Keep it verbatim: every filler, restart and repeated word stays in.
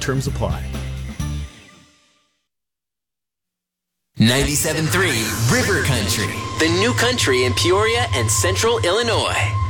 Terms apply. ninety-seven point three River Country, the new country in Peoria and Central Illinois.